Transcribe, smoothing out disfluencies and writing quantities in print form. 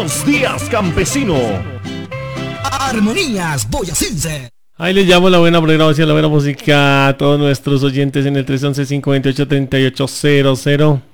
Buenos días, campesino. Armonías Boyacense. Ahí les llamo la buena programación, la buena música a todos nuestros oyentes en el 311-528-3800.